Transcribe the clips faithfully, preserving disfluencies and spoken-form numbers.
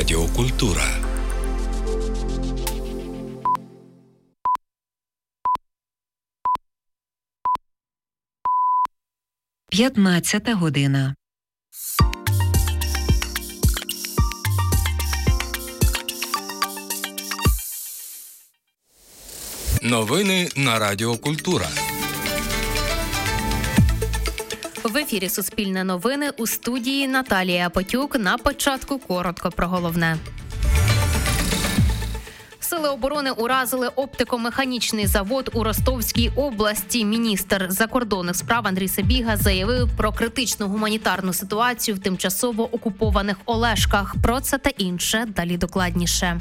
Радіо Культура. П'ятнадцята година. Новини на Радіо Культура. В ефірі «Суспільне новини», у студії Наталія Потюк. На початку коротко про головне. Сили оборони уразили оптико-механічний завод у Ростовській області. Міністр закордонних справ Андрій Сибіга заявив про критичну гуманітарну ситуацію в тимчасово окупованих Олешках. Про це та інше далі докладніше.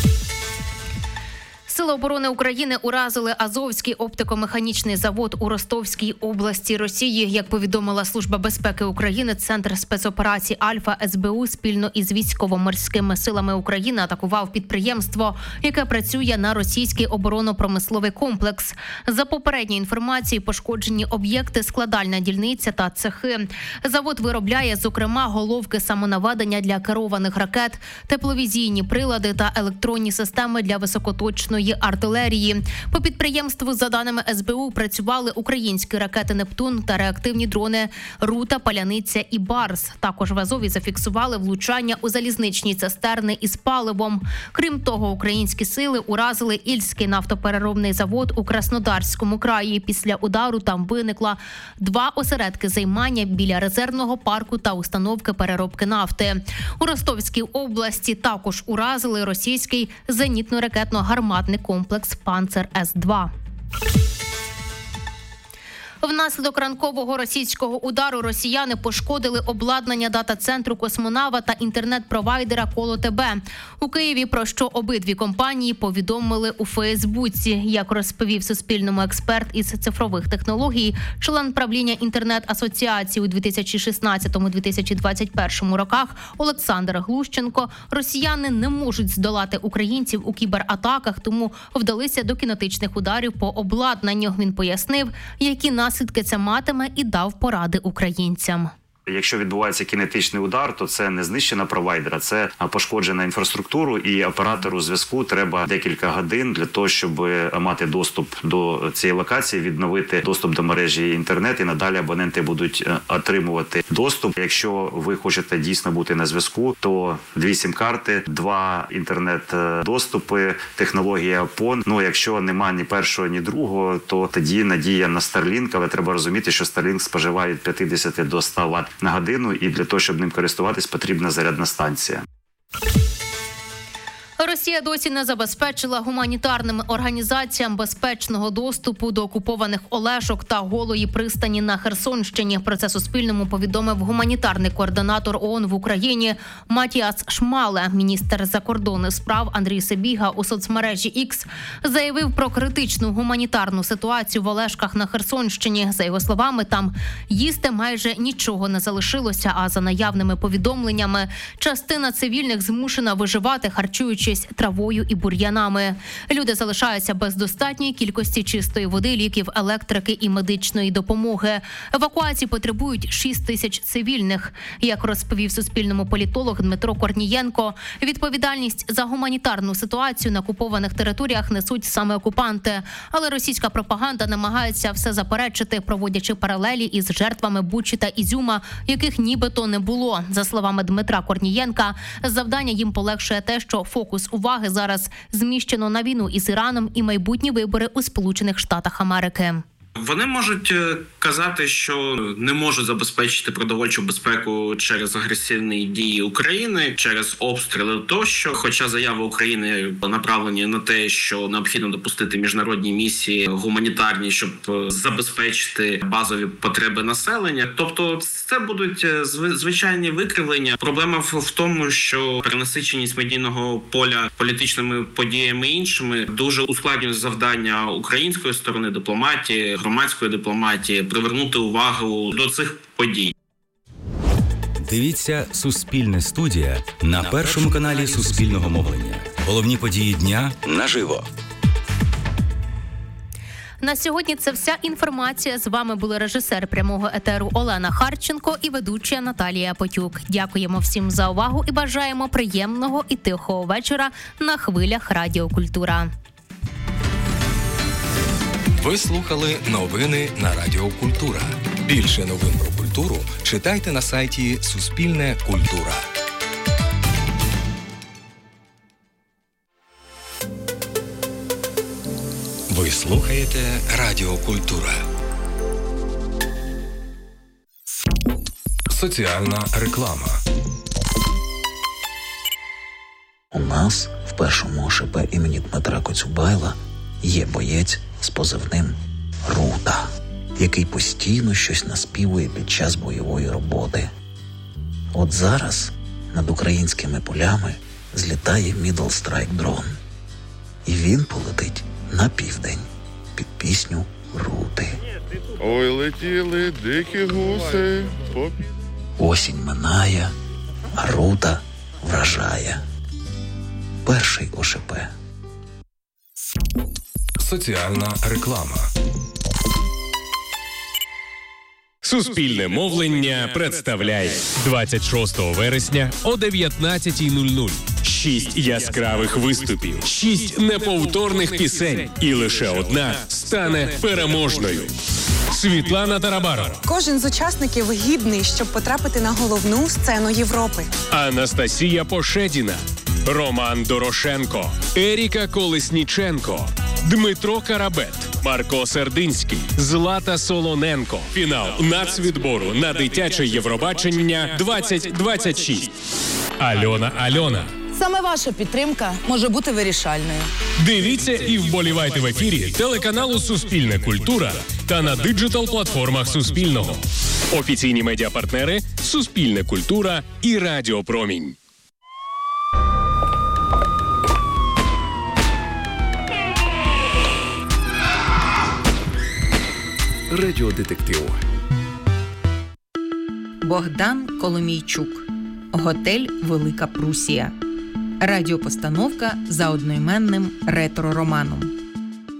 Сили оборони України уразили Азовський оптико-механічний завод у Ростовській області Росії. Як повідомила Служба безпеки України, Центр спецоперацій «Альфа» ес бе у спільно із військово-морськими силами України атакував підприємство, яке працює на російський оборонно-промисловий комплекс. За попередньою інформацією, пошкоджені об'єкти, складальна дільниця та цехи. Завод виробляє, зокрема, головки самонаведення для керованих ракет, тепловізійні прилади та електронні системи для високоточної артилерії. По підприємству, за даними ес бе у, працювали українські ракети «Нептун» та реактивні дрони «Рута», «Паляниця» і «Барс». Також в Азові зафіксували влучання у залізничні цистерни із паливом. Крім того, українські сили уразили Ільський нафтопереробний завод у Краснодарському краї. Після удару там виникла два осередки займання біля резервного парку та установки переробки нафти. У Ростовській області також уразили російський зенітно-ракетно-гарматний комплекс «Панцер ес два». Внаслідок ранкового російського удару росіяни пошкодили обладнання дата-центру «Космонава» та інтернет-провайдера «Коло-ТБ» у Києві, про що обидві компанії повідомили у Фейсбуці. Як розповів Суспільному експерт із цифрових технологій, член правління інтернет-асоціації у дві тисячі шістнадцятому - дві тисячі двадцять першому роках Олександр Глущенко, росіяни не можуть здолати українців у кібератаках, тому вдалися до кінетичних ударів по обладнанню. Він пояснив, які наслідки Наслідки це матиме, і дав поради українцям. Якщо відбувається кінетичний удар, то це не знищена провайдера, це пошкоджена інфраструктуру, і оператору зв'язку треба декілька годин для того, щоб мати доступ до цієї локації, відновити доступ до мережі інтернет, і надалі абоненти будуть отримувати доступ. Якщо ви хочете дійсно бути на зв'язку, то дві сім-карти, два інтернет-доступи, технологія пон. Ну, якщо нема ні першого, ні другого, то тоді надія на Starlink, але треба розуміти, що Starlink споживає від п'ятдесят до ста ватт на годину, і для того, щоб ним користуватись, потрібна зарядна станція. Росія досі не забезпечила гуманітарним організаціям безпечного доступу до окупованих Олешок та Голої пристані на Херсонщині. Про це Суспільному повідомив гуманітарний координатор ООН в Україні Матіас Шмале. Міністр закордонних справ Андрій Сибіга у соцмережі Ікс заявив про критичну гуманітарну ситуацію в Олешках на Херсонщині. За його словами, там їсти майже нічого не залишилося, а за наявними повідомленнями, частина цивільних змушена виживати, харчуючись травою і бур'янами. Люди залишаються без достатньої кількості чистої води, ліків, електрики і медичної допомоги. Евакуації потребують шість тисяч цивільних. Як розповів Суспільному політолог Дмитро Корнієнко, відповідальність за гуманітарну ситуацію на окупованих територіях несуть саме окупанти. Але російська пропаганда намагається все заперечити, проводячи паралелі із жертвами Бучі та Ізюма, яких нібито не було. За словами Дмитра Корнієнка, завдання їм полегшує те, що фокус уваги зараз зміщено на війну із Іраном і майбутні вибори у Сполучених Штатах Америки. Вони можуть казати, що не можуть забезпечити продовольчу безпеку через агресивні дії України, через обстріли тощо. Хоча заяви України направлені на те, що необхідно допустити міжнародні місії гуманітарні, щоб забезпечити базові потреби населення. Тобто це будуть звичайні викривлення. Проблема в тому, що перенасиченість медійного поля політичними подіями іншими дуже ускладнює завдання української сторони, дипломатії, громадської дипломатії, привернути увагу до цих подій. Дивіться «Суспільне студія» на першому каналі Суспільного мовлення. Головні події дня наживо. На сьогодні це вся інформація. З вами були режисер прямого етеру Олена Харченко і ведуча Наталія Потюк. Дякуємо всім за увагу і бажаємо приємного і тихого вечора на хвилях Радіо Культура. Ви слухали новини на Радіо Культура. Більше новин про культуру читайте на сайті Суспільне Культура. Ви слухаєте Радіо Культура. Соціальна реклама. У нас в першому ОШП імені Дмитра Коцюбайла є боєць з позивним «Рута», який постійно щось наспівує під час бойової роботи. От зараз над українськими полями злітає Middle Strike дрон. І він полетить на південь під пісню Рути. Ой, летіли дикі гуси. Осінь минає, а Рута вражає. Перший ОШП. Соціальна реклама. Суспільне мовлення представляє двадцять шостого вересня о дев'ятнадцятій нуль нуль. Шість яскравих виступів, шість неповторних пісень, і лише одна стане переможною. Світлана Тарабарова, Кожен з учасників гідний, щоб потрапити на головну сцену Європи. Анастасія Пошедіна, Роман Дорошенко, Еріка Колесніченко, Дмитро Карабет, Марко Сердинський, Злата Солоненко. Фінал нацвідбору на дитяче Євробачення двадцять двадцять шість. Альона Альона. Саме ваша підтримка може бути вирішальною. Дивіться і вболівайте в ефірі телеканалу Суспільне Культура та на диджитал-платформах Суспільного. Офіційні медіапартнери Суспільне Культура і Радіо Промінь. Радіодетектив. Богдан Коломійчук. Готель «Велика Прусія». Радіопостановка за одноіменним ретро-романом.